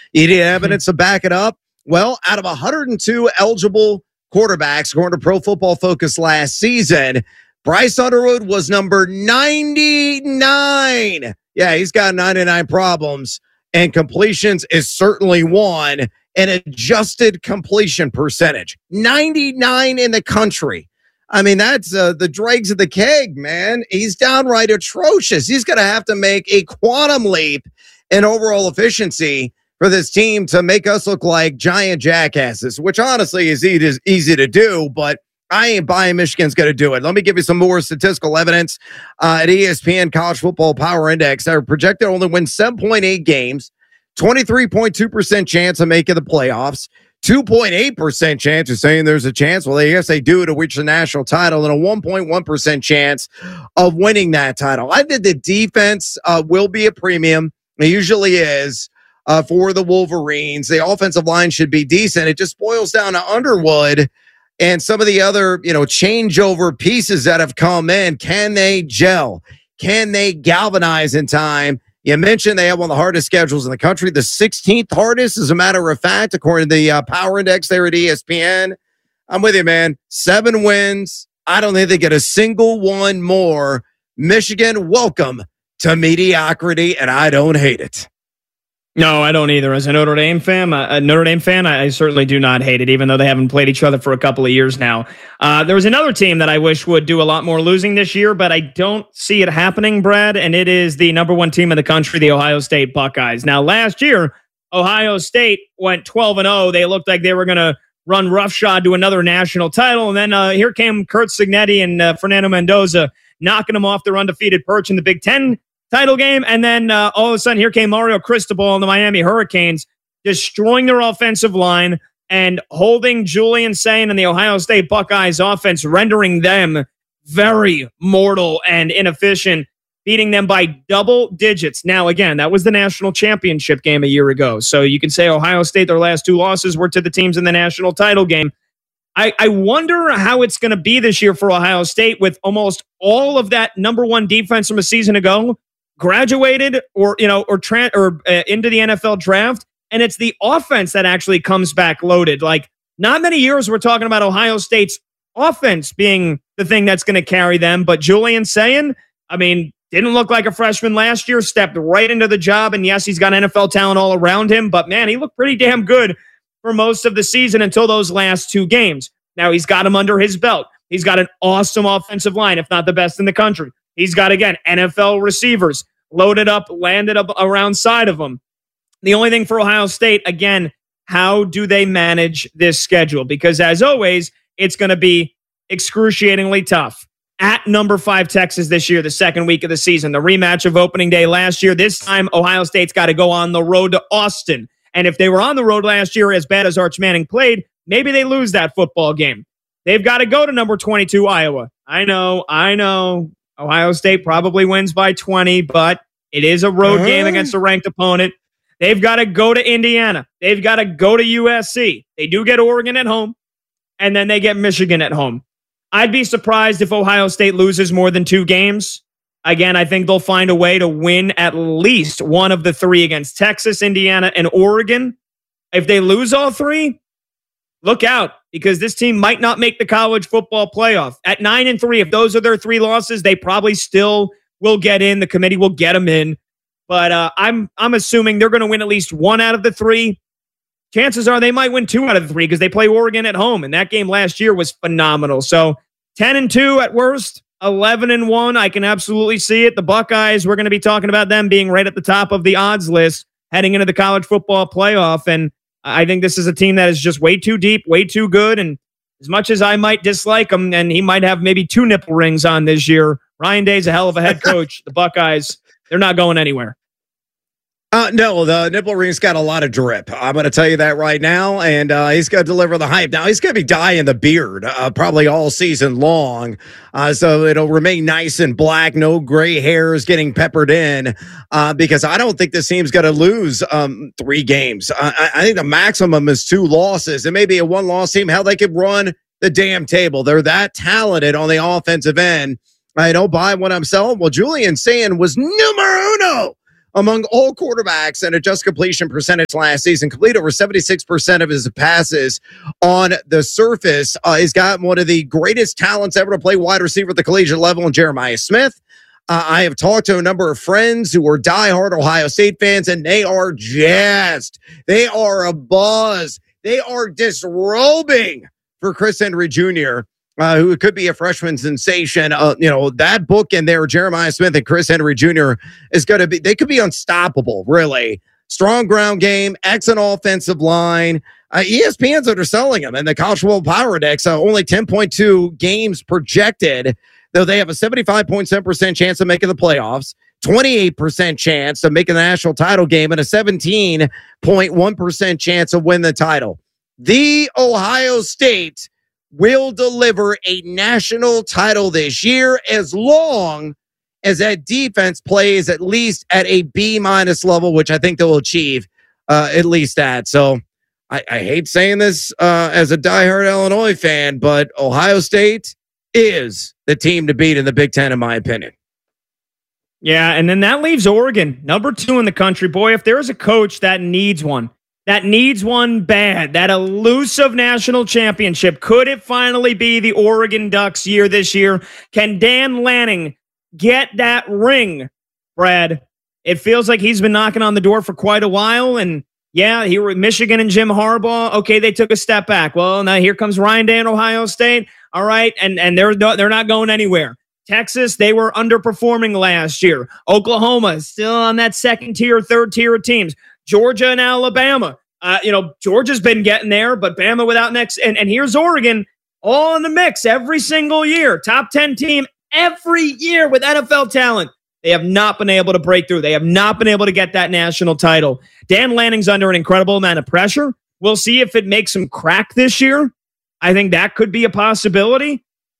You need evidence to back it up. Well, out of 102 eligible quarterbacks, according to Pro Football Focus last season, Bryce Underwood was number 99. Yeah, he's got 99 problems, and completions is certainly one. An adjusted completion percentage, 99 in the country. I mean, that's the dregs of the keg, man. He's downright atrocious. He's going to have to make a quantum leap in overall efficiency for this team to make us look like giant jackasses, which honestly is easy to do, but I ain't buying Michigan's going to do it. Let me give you some more statistical evidence. At ESPN College Football Power Index, they're projected to only win 7.8 games, 23.2% chance of making the playoffs, 2.8% chance of saying there's a chance. Well, yes, they do to reach the national title, and a 1.1% chance of winning that title. I think the defense will be a premium. It usually is for the Wolverines. The offensive line should be decent. It just boils down to Underwood and some of the other, changeover pieces that have come in. Can they gel? Can they galvanize in time? You mentioned they have one of the hardest schedules in the country, the 16th hardest, as a matter of fact, according to the Power Index there at ESPN. I'm with you, man. 7 wins. I don't think they get a single one more. Michigan, welcome to mediocrity, and I don't hate it. No, I don't either. As a Notre Dame fan, I certainly do not hate it, even though they haven't played each other for a couple of years now. There was another team that I wish would do a lot more losing this year, but I don't see it happening, Brad, and it is the number 1 team in the country, the Ohio State Buckeyes. Now, last year, Ohio State went 12-0. They looked like they were going to run roughshod to another national title, and then here came Curt Cignetti and Fernando Mendoza knocking them off their undefeated perch in the Big Ten title game, and then all of a sudden, here came Mario Cristobal and the Miami Hurricanes, destroying their offensive line and holding Julian Sayin and the Ohio State Buckeyes offense, rendering them very mortal and inefficient, beating them by double digits. Now, again, that was the national championship game a year ago, so you can say Ohio State, their last 2 losses were to the teams in the national title game. I wonder how it's going to be this year for Ohio State with almost all of that number 1 defense from a season ago graduated or into the NFL draft, and it's the offense that actually comes back loaded. Like, not many years we're talking about Ohio State's offense being the thing that's going to carry them, but Julian Sayin, didn't look like a freshman last year, stepped right into the job, and yes, he's got NFL talent all around him, but man, he looked pretty damn good for most of the season until those last 2 games. Now he's got him under his belt. He's got an awesome offensive line, if not the best in the country. He's got, again, NFL receivers loaded up, landed up around side of them. The only thing for Ohio State, again, how do they manage this schedule? Because as always, it's going to be excruciatingly tough. At number 5 Texas this year, the second week of the season, the rematch of opening day last year. This time, Ohio State's got to go on the road to Austin. And if they were on the road last year, as bad as Arch Manning played, maybe they lose that football game. They've got to go to number 22, Iowa. I know. Ohio State probably wins by 20, but it is a road game against a ranked opponent. They've got to go to Indiana. They've got to go to USC. They do get Oregon at home, and then they get Michigan at home. I'd be surprised if Ohio State loses more than 2 games. Again, I think they'll find a way to win at least one of the 3 against Texas, Indiana, and Oregon. If they lose all 3, look out, because this team might not make the college football playoff. At 9-3, if those are their 3 losses, they probably still will get in. The committee will get them in. But I'm assuming they're going to win at least 1 out of the 3. Chances are they might win 2 out of the 3 because they play Oregon at home, and that game last year was phenomenal. So 10-2 at worst, 11-1. I can absolutely see it. The Buckeyes, we're going to be talking about them being right at the top of the odds list heading into the college football playoff. And I think this is a team that is just way too deep, way too good. And as much as I might dislike him, and he might have maybe 2 nipple rings on this year, Ryan Day's a hell of a head coach. The Buckeyes, they're not going anywhere. No, the nipple ring's got a lot of drip. I'm going to tell you that right now, and he's going to deliver the hype. Now, he's going to be dyeing the beard probably all season long, so it'll remain nice and black, no gray hairs getting peppered in, because I don't think this team's going to lose 3 games. I think the maximum is 2 losses. It may be a 1-loss team. Hell, they could run the damn table. They're that talented on the offensive end. I don't buy what I'm selling. Well, Julian Sayin was numero uno among all quarterbacks and adjusted completion percentage last season. Complete over 76% of his passes on the surface. He's got one of the greatest talents ever to play wide receiver at the collegiate level in Jeremiah Smith. I have talked to a number of friends who are diehard Ohio State fans, and they are jazzed. They are abuzz. They are disrobing for Chris Henry Jr., who could be a freshman sensation. That book in there, Jeremiah Smith and Chris Henry Jr., is going to be, they could be unstoppable, really. Strong ground game, excellent offensive line. ESPN's underselling them, and the College Football Power Index, only 10.2 games projected, though they have a 75.7% chance of making the playoffs, 28% chance of making the national title game, and a 17.1% chance of winning the title. The Ohio State will deliver a national title this year as long as that defense plays at least at a B- level, which I think they'll achieve at least that. So I hate saying this as a diehard Illinois fan, but Ohio State is the team to beat in the Big Ten, in my opinion. Yeah, and then that leaves Oregon, number 2 in the country. Boy, if there's a coach that needs one bad, that elusive national championship, could it finally be the Oregon Ducks year this year? Can Dan Lanning get that ring, Brad? It feels like he's been knocking on the door for quite a while, and yeah, here with Michigan and Jim Harbaugh. Okay, they took a step back. Well, now here comes Ryan Day and Ohio State. All right, and they're not going anywhere. Texas, they were underperforming last year. Oklahoma still on that second tier, third tier of teams. Georgia and Alabama. Georgia's been getting there, but Bama without next. And here's Oregon, all in the mix every single year. Top 10 team every year with NFL talent. They have not been able to break through. They have not been able to get that national title. Dan Lanning's under an incredible amount of pressure. We'll see if it makes him crack this year. I think that could be a possibility.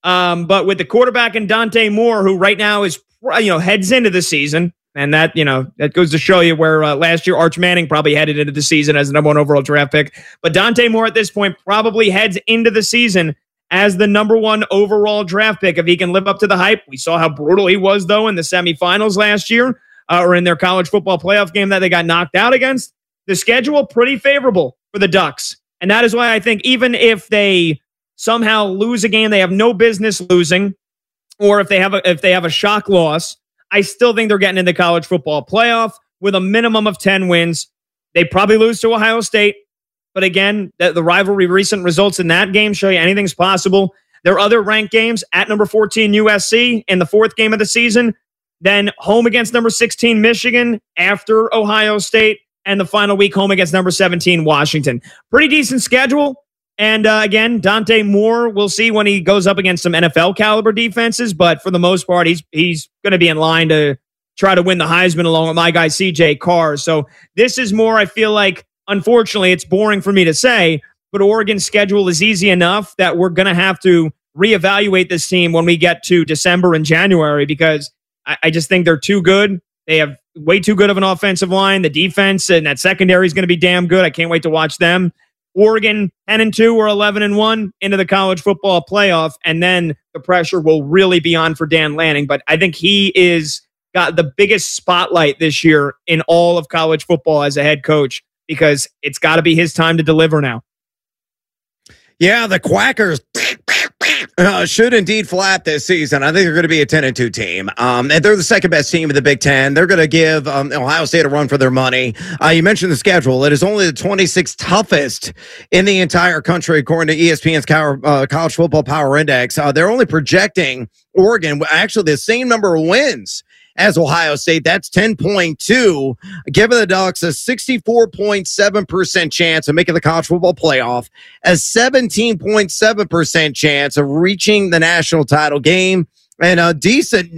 But with the quarterback and Dante Moore, who right now is, heads into the season, and that goes to show you where last year Arch Manning probably headed into the season as the number 1 overall draft pick. But Dante Moore at this point probably heads into the season as the number 1 overall draft pick if he can live up to the hype. We saw how brutal he was, though, in the semifinals last year, or in their college football playoff game that they got knocked out against. The schedule pretty favorable for the Ducks. And that is why I think even if they somehow lose a game they have no business losing, or if they have a shock loss, I still think they're getting in the college football playoff with a minimum of 10 wins. They probably lose to Ohio State. But again, the rivalry recent results in that game show you anything's possible. There are other ranked games at number 14 USC in the 4th game of the season, then home against number 16 Michigan after Ohio State, and the final week home against number 17 Washington. Pretty decent schedule. And again, Dante Moore, we'll see when he goes up against some NFL caliber defenses, but for the most part, he's going to be in line to try to win the Heisman along with my guy CJ Carr. So this is more, I feel like, unfortunately, it's boring for me to say, but Oregon's schedule is easy enough that we're going to have to reevaluate this team when we get to December and January, because I just think they're too good. They have way too good of an offensive line. The defense and that secondary is going to be damn good. I can't wait to watch them. Oregon 10-2 or 11-1 into the college football playoff, and then the pressure will really be on for Dan Lanning. But I think he is got the biggest spotlight this year in all of college football as a head coach, because it's got to be his time to deliver now. Yeah, the Quackers should indeed flap this season. I think they're going to be a 10-2 team. And they're the second best team in the Big Ten. They're going to give Ohio State a run for their money. You mentioned the schedule. It is only the 26th toughest in the entire country, according to ESPN's College Football Power Index. They're only projecting Oregon, actually the same number of wins as Ohio State. That's 10.2, giving the Ducks a 64.7% chance of making the college football playoff, a 17.7% chance of reaching the national title game, and a decent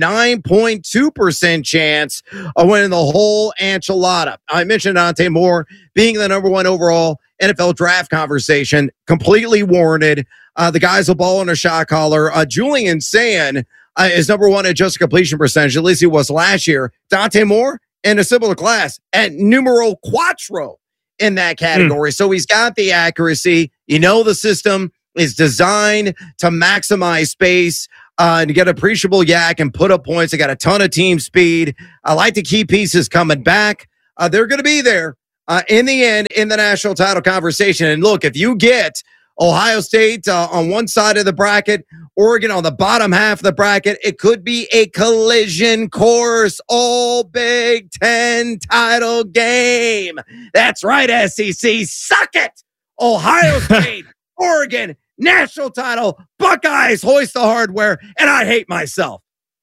9.2% chance of winning the whole enchilada. I mentioned Dante Moore being the number 1 overall NFL draft conversation, completely warranted. The guys will ball in a shot collar. Julian Sand is number 1 adjusted completion percentage, at least he was last year. Dante Moore in a similar class at numero quattro in that category. So he's got the accuracy. The system is designed to maximize space. and get appreciable yak and put up points. They got a ton of team speed. I like the key pieces coming back. They're going to be there in the end in the national title conversation. And look, if you get Ohio State on one side of the bracket, Oregon on the bottom half of the bracket, it could be a collision course, all Big Ten title game. That's right, SEC. Suck it. Ohio State, Oregon, national title, Buckeyes, hoist the hardware, and I hate myself.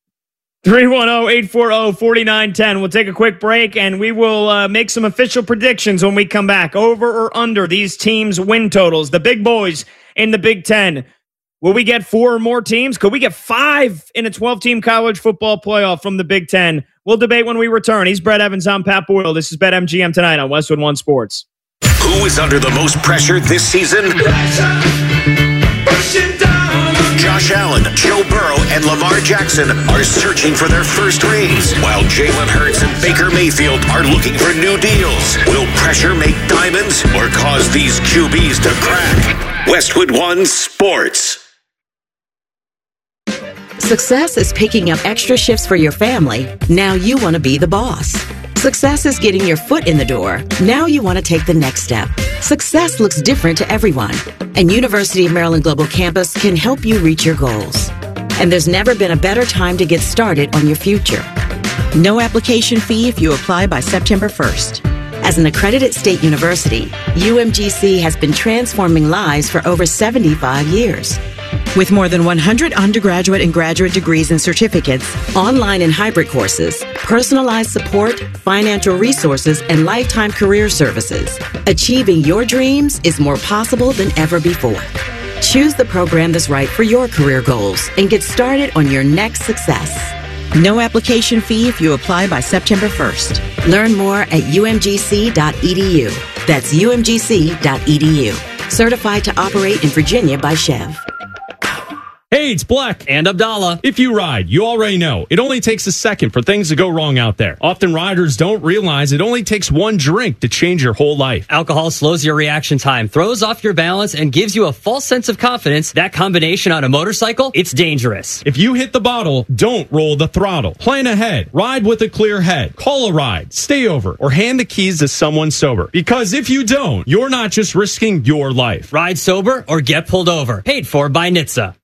310-840-4910. We'll take a quick break, and we will make some official predictions when we come back. Over or under these teams' win totals. The big boys in the Big Ten. Will we get 4 or more teams? Could we get 5 in a 12-team college football playoff from the Big Ten? We'll debate when we return. He's Brett Evans. I'm Pat Boyle. This is BetMGM tonight on Westwood One Sports. Who is under the most pressure this season? Josh Allen, Joe Burrow, and Lamar Jackson are searching for their first rings, while Jalen Hurts and Baker Mayfield are looking for new deals. Will pressure make diamonds or cause these QBs to crack? Westwood One Sports. Success is picking up extra shifts for your family. Now you want to be the boss. Success is getting your foot in the door. Now you want to take the next step. Success looks different to everyone, and University of Maryland Global Campus can help you reach your goals. And there's never been a better time to get started on your future. No application fee if you apply by September 1st. As an accredited state university, UMGC has been transforming lives for over 75 years. With more than 100 undergraduate and graduate degrees and certificates, online and hybrid courses, personalized support, financial resources, and lifetime career services, achieving your dreams is more possible than ever before. Choose the program that's right for your career goals and get started on your next success. No application fee if you apply by September 1st. Learn more at umgc.edu. That's umgc.edu. Certified to operate in Virginia by Chev. Hey, it's Black and Abdallah. If you ride, you already know it only takes a second for things to go wrong out there. Often riders don't realize it only takes one drink to change your whole life. Alcohol slows your reaction time, throws off your balance, and gives you a false sense of confidence. That combination on a motorcycle, it's dangerous. If you hit the bottle, don't roll the throttle. Plan ahead. Ride with a clear head. Call a ride, stay over, or hand the keys to someone sober. Because if you don't, you're not just risking your life. Ride sober or get pulled over. Paid for by NHTSA.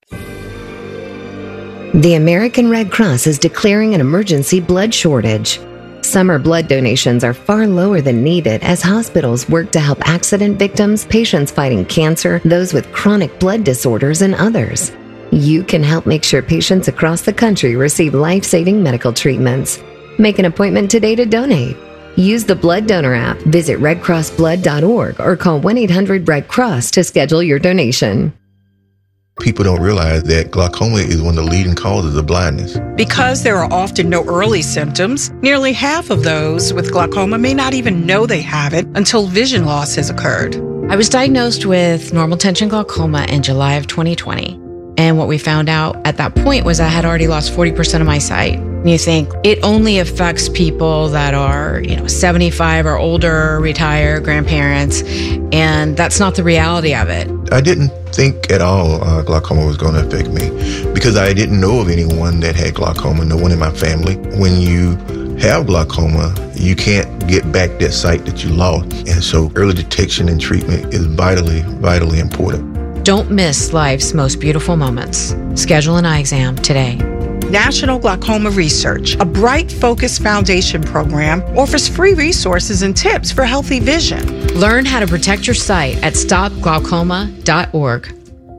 The American Red Cross is declaring an emergency blood shortage. Summer blood donations are far lower than needed as hospitals work to help accident victims, patients fighting cancer, those with chronic blood disorders, and others. You can help make sure patients across the country receive life-saving medical treatments. Make an appointment today to donate. Use the Blood Donor app, visit redcrossblood.org, or call 1-800-RED-CROSS to schedule your donation. People don't realize that glaucoma is one of the leading causes of blindness. Because there are often no early symptoms, nearly half of those with glaucoma may not even know they have it until vision loss has occurred. I was diagnosed with normal tension glaucoma in July of 2020. And what we found out at that point was I had already lost 40% of my sight. And you think it only affects people that are, 75 or older, retired, grandparents, and that's not the reality of it. I didn't think at all glaucoma was going to affect me because I didn't know of anyone that had glaucoma, no one in my family. When you have glaucoma, you can't get back that sight that you lost. And so early detection and treatment is vitally, vitally important. Don't miss life's most beautiful moments. Schedule an eye exam today. National Glaucoma Research, a Bright Focus Foundation program, offers free resources and tips for healthy vision. Learn how to protect your sight at stopglaucoma.org.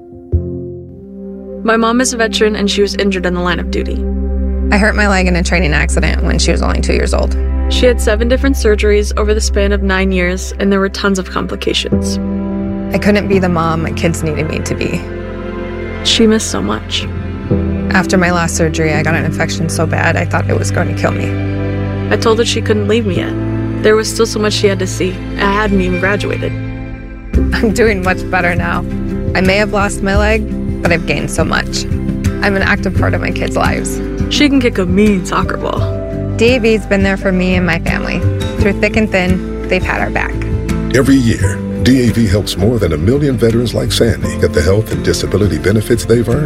My mom is a veteran and she was injured in the line of duty. I hurt my leg in a training accident when she was only 2 years old. She had 7 different surgeries over the span of 9 years, and there were tons of complications. I couldn't be the mom my kids needed me to be. She missed so much. After my last surgery, I got an infection so bad I thought it was going to kill me. I told her she couldn't leave me yet. There was still so much she had to see. I hadn't even graduated. I'm doing much better now. I may have lost my leg, but I've gained so much. I'm an active part of my kids' lives. She can kick a mean soccer ball. DAV's been there for me and my family. Through thick and thin, they've had our back. Every year, DAV helps more than 1 million veterans like Sandy get the health and disability benefits they've earned.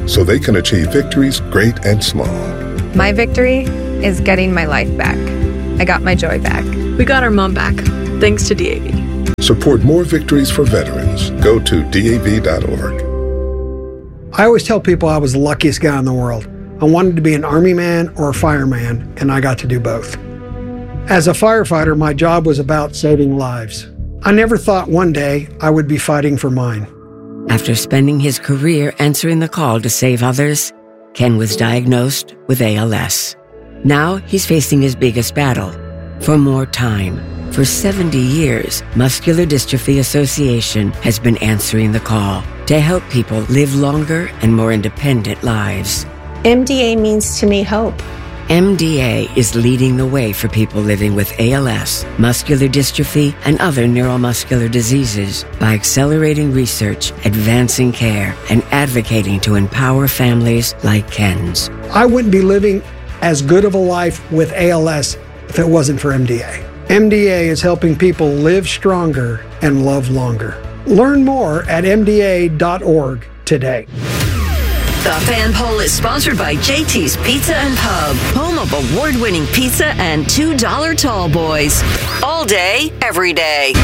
so they can achieve victories great and small. My victory is getting my life back. I got my joy back. We got our mom back, thanks to DAV. Support more victories for veterans. Go to DAV.org. I always tell people I was the luckiest guy in the world. I wanted to be an Army man or a fireman, and I got to do both. As a firefighter, my job was about saving lives. I never thought one day I would be fighting for mine. After spending his career answering the call to save others, Ken was diagnosed with ALS. Now he's facing his biggest battle, for more time. For 70 years, Muscular Dystrophy Association has been answering the call to help people live longer and more independent lives. MDA means to me hope. MDA is leading the way for people living with ALS, muscular dystrophy, and other neuromuscular diseases by accelerating research, advancing care, and advocating to empower families like Ken's. I wouldn't be living as good of a life with ALS if it wasn't for MDA. MDA is helping people live stronger and love longer. Learn more at MDA.org today. The Fan Poll is sponsored by JT's Pizza and Pub, home of award-winning pizza and $2 tall boys. All day, every day.